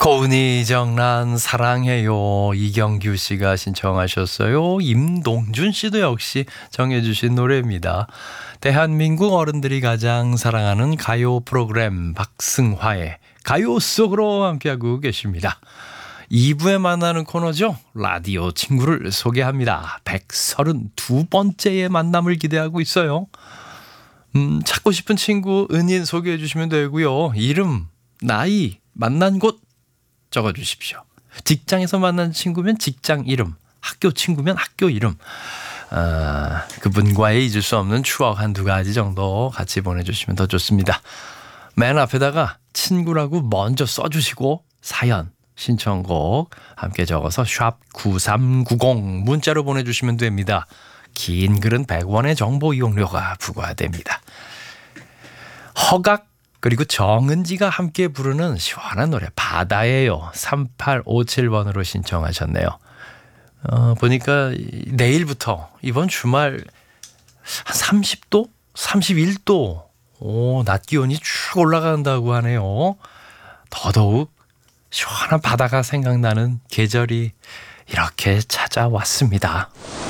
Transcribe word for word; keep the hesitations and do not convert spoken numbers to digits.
고은이 정난 사랑해요. 이경규 씨가 신청하셨어요. 임동준 씨도 역시 정해주신 노래입니다. 대한민국 어른들이 가장 사랑하는 가요 프로그램 박승화의 가요 속으로 함께하고 계십니다. 이 부에 만나는 코너죠. 라디오 친구를 소개합니다. 백삼십이 번째의 만남을 기대하고 있어요. 음, 찾고 싶은 친구 은인 소개해 주시면 되고요. 이름, 나이, 만난 곳 적어주십시오. 직장에서 만난 친구면 직장 이름, 학교 친구면 학교 이름. 아, 그분과의 잊을 수 없는 추억 한두 가지 정도 같이 보내주시면 더 좋습니다. 맨 앞에다가 친구라고 먼저 써주시고 사연, 신청곡 함께 적어서 샵 구삼구공 문자로 보내주시면 됩니다. 긴 글은 백 원의 정보 이용료가 부과됩니다. 허각 그리고 정은지가 함께 부르는 시원한 노래 바다예요. 삼팔오칠 번으로 신청하셨네요. 어, 보니까 내일부터 이번 주말 한 삼십 도? 삼십일 도 오, 낮 기온이 쭉 올라간다고 하네요. 더더욱 시원한 바다가 생각나는 계절이 이렇게 찾아왔습니다.